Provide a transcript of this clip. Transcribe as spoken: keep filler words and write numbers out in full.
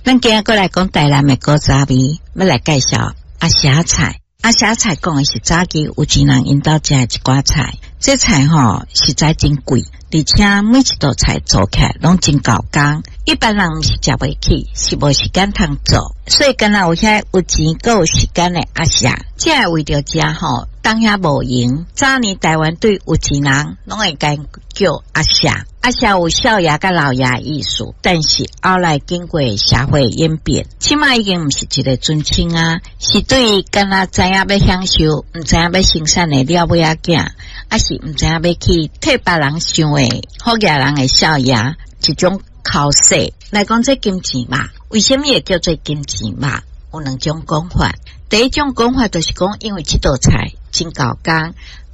咱今日过来讲台南的古早味，要来介绍阿霞菜。阿霞菜讲的是早期有钱人因兜食的一寡菜，这菜吼实在真贵，而且每一道菜做起来拢真高工，一般人毋是食袂起，是无时间通做，所以敢若有遐有钱阁有时间的阿霞，这个为着食吼，当遐无用。早年台湾对有钱人拢会干叫阿霞。阿霞有少爷甲老爷意思，但是后来经过社会演变，起码已经毋是一个尊称啊，是对敢若知影要享受，毋知影要生产的了尾仔囝，还是毋知影要去替别人想的好野人的少爷，一种口势来讲这金钱嘛。为什么会叫做金钱嘛？有两种讲法，第一种讲法就是讲，因为这道菜真高工。